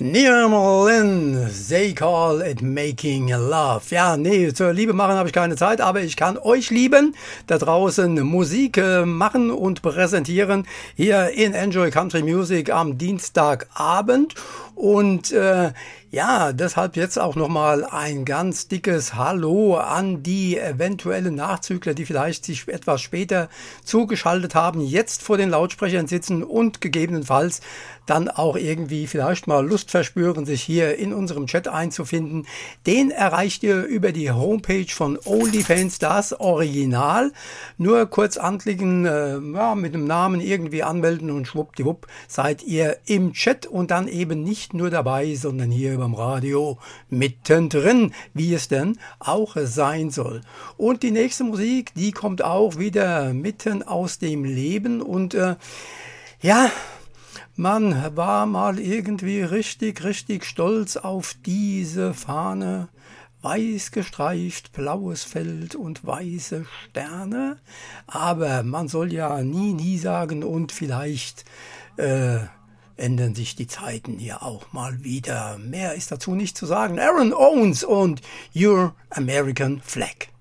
Neil Lynn, they call it making love. Ja, nee, zur Liebe machen habe ich keine Zeit, aber ich kann euch lieben, da draußen Musik machen und präsentieren, hier in Enjoy Country Music am Dienstagabend. Und ja, deshalb jetzt auch nochmal ein ganz dickes Hallo an die eventuellen Nachzügler, die vielleicht sich etwas später zugeschaltet haben, jetzt vor den Lautsprechern sitzen und gegebenenfalls dann auch irgendwie vielleicht mal Lust verspüren, sich hier in unserem Chat einzufinden. Den erreicht ihr über die Homepage von OnlyFans, das Original. Nur kurz anklicken, ja, mit dem Namen irgendwie anmelden und schwuppdiwupp seid ihr im Chat und dann eben nicht nur dabei, sondern hier beim Radio mittendrin, wie es denn auch sein soll. Und die nächste Musik, die kommt auch wieder mitten aus dem Leben und ja, man war mal irgendwie richtig stolz auf diese Fahne. Weiß gestreift, blaues Feld und weiße Sterne. Aber man soll ja nie sagen und vielleicht ändern sich die Zeiten hier auch mal wieder. Mehr ist dazu nicht zu sagen. Aaron Owens und Your American Flag.